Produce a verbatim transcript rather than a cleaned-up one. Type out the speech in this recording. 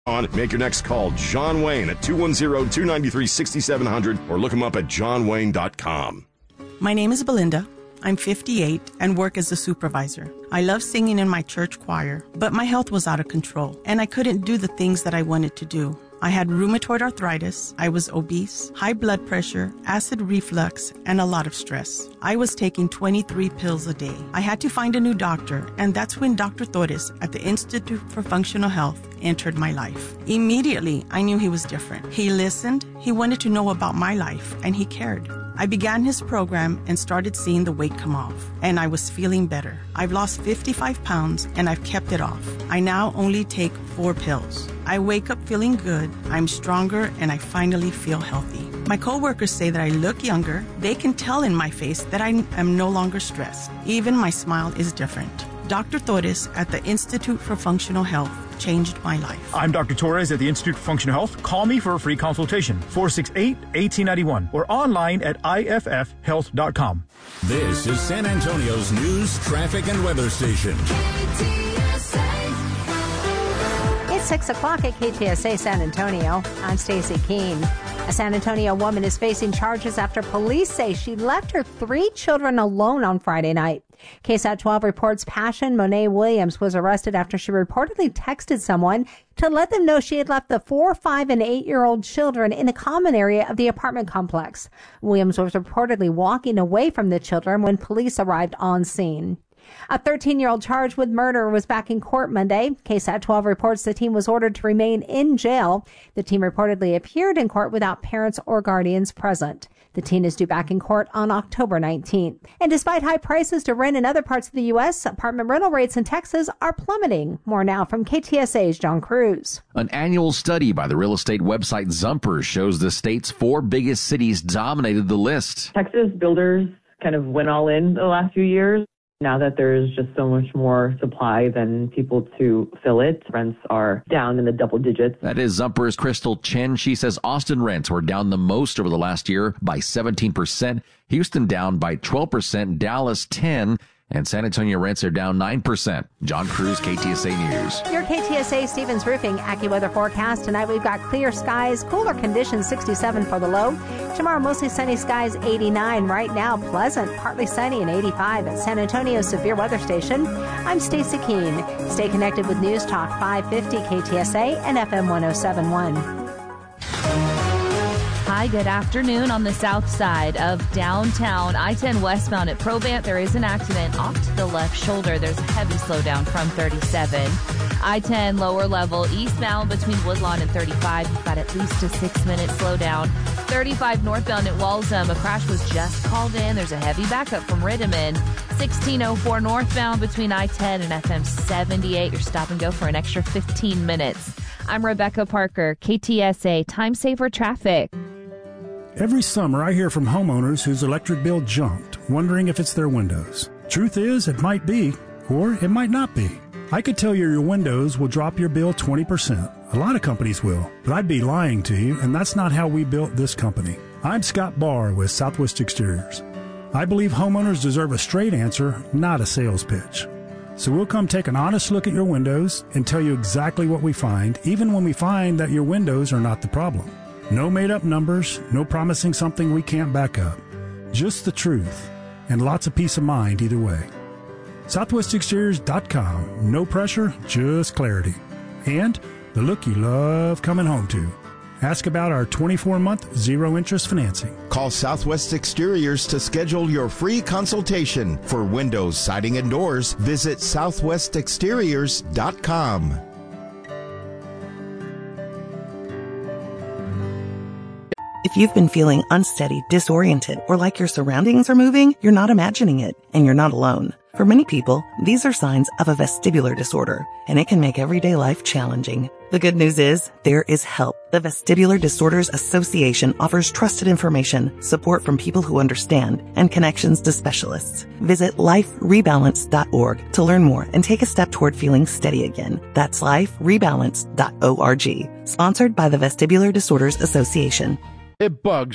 On, make your next call John Wayne at two one zero, two nine three, six seven zero zero or look him up at john wayne dot com. My name is Belinda. I'm fifty-eight and work as a supervisor. I love singing in my church choir, but my health was out of control and I couldn't do the things that I wanted to do. I had rheumatoid arthritis, I was obese, high blood pressure, acid reflux, and a lot of stress. I was taking twenty-three pills a day. I had to find a new doctor, and that's when Doctor Torres at the Institute for Functional Health entered my life. Immediately, I knew he was different. He listened, he wanted to know about my life, and he cared. I began his program and started seeing the weight come off, and I was feeling better. I've lost fifty-five pounds, and I've kept it off. I now only take four pills. I wake up feeling good, I'm stronger, and I finally feel healthy. My coworkers say that I look younger. They can tell in my face that I am no longer stressed. Even my smile is different. Doctor Torres at the Institute for Functional Health changed my life. I'm Doctor Torres at the Institute for Functional Health. Call me for a free consultation, four six eight, one eight nine one, or online at I F F health dot com. This is San Antonio's news, traffic, and weather station. It's six o'clock at K T S A San Antonio. I'm Stacy Keene. A San Antonio woman is facing charges after police say she left her three children alone on Friday night. K SAT twelve reports Passion Monet Williams was arrested after she reportedly texted someone to let them know she had left the four, five, and eight-year-old children in the common area of the apartment complex. Williams was reportedly walking away from the children when police arrived on scene. A thirteen-year-old charged with murder was back in court Monday. K SAT twelve reports the teen was ordered to remain in jail. The teen reportedly appeared in court without parents or guardians present. The teen is due back in court on October nineteenth. And despite high prices to rent in other parts of the U S, apartment rental rates in Texas are plummeting. More now from K T S A's John Cruz. An annual study by the real estate website Zumper shows the state's four biggest cities dominated the list. Texas builders kind of went all in the last few years. Now that there's just so much more supply than people to fill it, rents are down in the double digits. That is Zumper's Crystal Chen. She says Austin rents were down the most over the last year by seventeen percent, Houston down by twelve percent, Dallas ten percent, and San Antonio rents are down nine percent. John Cruz, K T S A News. Your K T S A Stevens Roofing AccuWeather forecast. Tonight we've got clear skies, cooler conditions, sixty-seven for the low. Tomorrow mostly sunny skies, eighty-nine. Right now pleasant, partly sunny and eighty-five at San Antonio's Severe Weather Station. I'm Stacy Keene. Stay connected with News Talk five fifty K T S A and F M one oh seven point one. Hi, good afternoon. On the south side of downtown, I ten westbound at Probant, there is an accident off to the left shoulder. There's a heavy slowdown from thirty-seven. I ten lower level eastbound between Woodlawn and thirty-five. You've got at least a six-minute slowdown. thirty-five northbound at Walsham, a crash was just called in. There's a heavy backup from Riddiman. sixteen oh four northbound between I ten and F M seventy-eight. Your stop and go for an extra fifteen minutes. I'm Rebecca Parker, K T S A Time Saver Traffic. Every summer, I hear from homeowners whose electric bill jumped, wondering if it's their windows. Truth is, it might be, or it might not be. I could tell you your windows will drop your bill twenty percent. A lot of companies will, but I'd be lying to you, and that's not how we built this company. I'm Scott Barr with Southwest Exteriors. I believe homeowners deserve a straight answer, not a sales pitch. So we'll come take an honest look at your windows and tell you exactly what we find, even when we find that your windows are not the problem. No made-up numbers, no promising something we can't back up. Just the truth, and lots of peace of mind either way. Southwest Exteriors dot com. No pressure, just clarity. And the look you love coming home to. Ask about our twenty-four month zero-interest financing. Call Southwest Exteriors to schedule your free consultation. For windows, siding, and doors, visit Southwest Exteriors dot com. If you've been feeling unsteady, disoriented, or like your surroundings are moving, you're not imagining it, and you're not alone. For many people, these are signs of a vestibular disorder, and it can make everyday life challenging. The good news is, there is help. The Vestibular Disorders Association offers trusted information, support from people who understand, and connections to specialists. Visit life rebalance dot org to learn more and take a step toward feeling steady again. That's life rebalance dot org. Sponsored by the Vestibular Disorders Association. It bugs